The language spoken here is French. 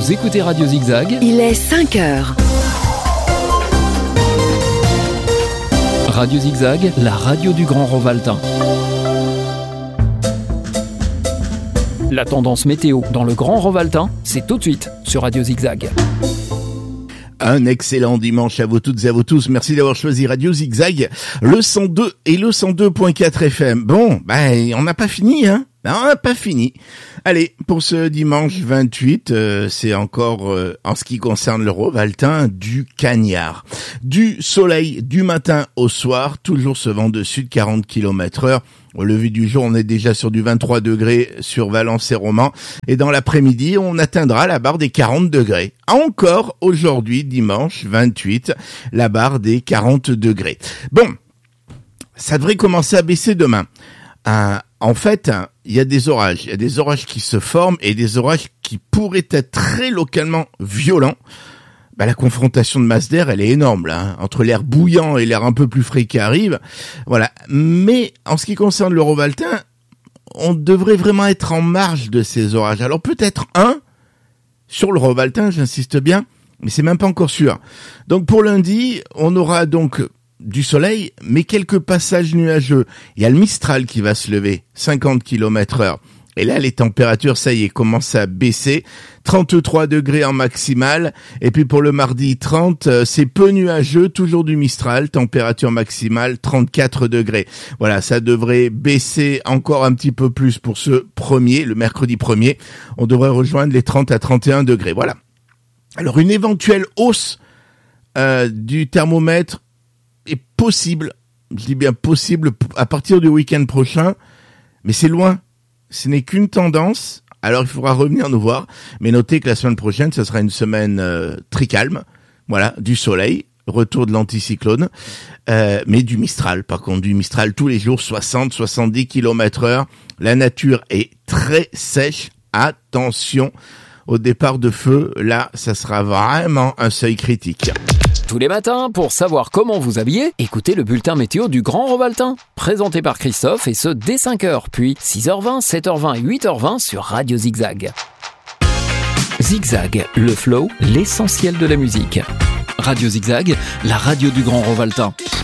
Vous écoutez Radio Zigzag. Il est 5 heures. Radio Zigzag, la radio du Grand Rovaltain. La tendance météo dans le Grand Rovaltain, c'est tout de suite sur Radio Zigzag. Un excellent dimanche à vous toutes et à vous tous. Merci d'avoir choisi Radio Zigzag, le 102 et le 102.4 FM. Bon, on n'a pas fini, hein? Non, on n'a pas fini. Allez, pour ce dimanche 28, c'est encore, en ce qui concerne le Rovaltain, du cagnard. Du soleil du matin au soir, toujours ce vent de sud 40 km/h. Au lever du jour, on est déjà sur du 23 degrés sur Valence et Romans. Et dans l'après-midi, on atteindra la barre des 40 degrés. Encore aujourd'hui, dimanche 28, la barre des 40 degrés. Bon, ça devrait commencer à baisser demain. En fait, il y a des orages. Il y a des orages qui se forment et des orages qui pourraient être très localement violents. La confrontation de masse d'air, elle est énorme, là, hein, entre l'air bouillant et l'air un peu plus frais qui arrive. Voilà. Mais, en ce qui concerne le Rovaltain, on devrait vraiment être en marge de ces orages. Alors, peut-être sur le Rovaltain, j'insiste bien, mais c'est même pas encore sûr. Donc, pour lundi, on aura donc du soleil, mais quelques passages nuageux. Il y a le Mistral qui va se lever, 50 km/h. Et là, les températures, ça y est, commencent à baisser. 33 degrés en maximal. Et puis pour le mardi 30, c'est peu nuageux, toujours du Mistral. Température maximale, 34 degrés. Voilà, ça devrait baisser encore un petit peu plus pour ce le mercredi 1er. On devrait rejoindre les 30 à 31 degrés. Voilà. Alors, une éventuelle hausse du thermomètre est possible. Je dis bien possible à partir du week-end prochain. Mais c'est loin. Ce n'est qu'une tendance, alors il faudra revenir nous voir, mais notez que la semaine prochaine, ce sera une semaine très calme, voilà, du soleil, retour de l'anticyclone, mais du Mistral, par contre, du Mistral tous les jours, 60-70 km/h, la nature est très sèche, attention, au départ de feu, là, ça sera vraiment un seuil critique. Tous les matins, pour savoir comment vous habiller, écoutez le bulletin météo du Grand Rovaltain, présenté par Christophe, et ce dès 5h, puis 6h20, 7h20 et 8h20 sur Radio Zigzag. Zigzag, le flow, l'essentiel de la musique. Radio Zigzag, la radio du Grand Rovaltain.